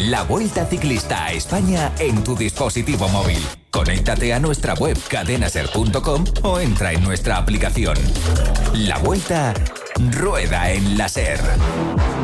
la Vuelta Ciclista a España en tu dispositivo móvil. Conéctate a nuestra web cadenaser.com o entra en nuestra aplicación. La Vuelta rueda en la SER.